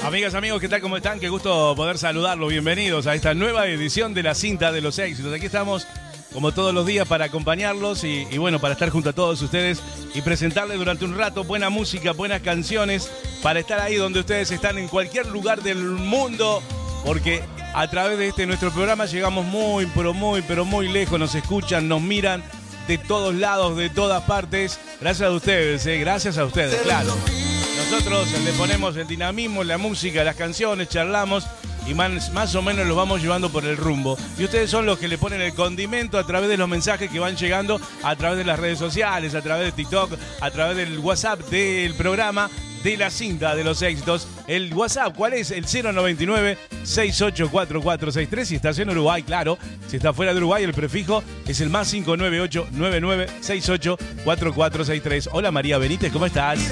Amigas, amigos, ¿qué tal? ¿Cómo están? Qué gusto poder saludarlos. Bienvenidos a esta nueva edición de La Cinta de los Éxitos. Aquí estamos, como todos los días, para acompañarlos y bueno, para estar junto a todos ustedes y presentarles durante un rato buena música, buenas canciones, para estar ahí donde ustedes están, en cualquier lugar del mundo, porque a través de este nuestro programa llegamos muy muy lejos. Nos escuchan, nos miran de todos lados, de todas partes. Gracias a ustedes, gracias a ustedes, claro. Nosotros le ponemos el dinamismo, la música, las canciones, charlamos y más o menos los vamos llevando por el rumbo. Y ustedes son los que le ponen el condimento a través de los mensajes que van llegando a través de las redes sociales, a través de TikTok, a través del WhatsApp del programa de La Cinta de los Éxitos. El WhatsApp, ¿cuál es? El 099-684463. Si estás en Uruguay, claro. Si está fuera de Uruguay, el prefijo es el más 598-9968-4463. Hola María Benítez, ¿cómo estás?